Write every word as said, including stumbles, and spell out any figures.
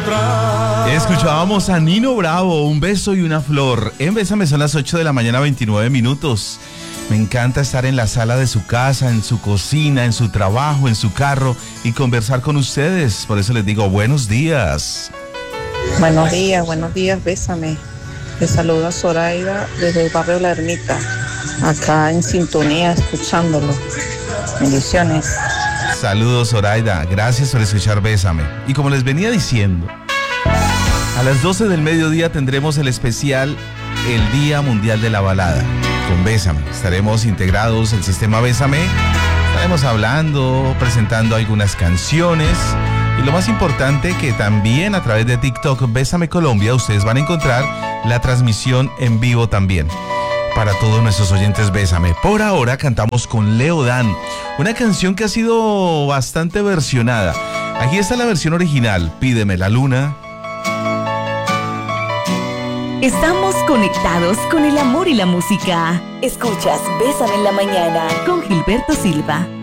encontrar. Escuchábamos a Nino Bravo, Un beso y una flor. En Bésame son las ocho de la mañana, veintinueve minutos. Me encanta estar en la sala de su casa, en su cocina, en su trabajo, en su carro y conversar con ustedes. Por eso les digo buenos días. Buenos días, buenos días, Bésame. Les saluda Zoraida desde el barrio La Ermita, acá en sintonía, escuchándolo. Bendiciones. Saludos, Zoraida. Gracias por escuchar Bésame. Y como les venía diciendo, a las doce del mediodía tendremos el especial El Día Mundial de la Balada con Bésame. Estaremos integrados el sistema Bésame. Estaremos hablando, presentando algunas canciones. Y lo más importante, que también a través de TikTok Bésame Colombia ustedes van a encontrar la transmisión en vivo también. Para todos nuestros oyentes, Bésame. Por ahora cantamos con Leo Dan, una canción que ha sido bastante versionada. Aquí está la versión original, Pídeme la Luna. Estamos conectados con el amor y la música. Escuchas Bésame en la mañana con Gilberto Silva.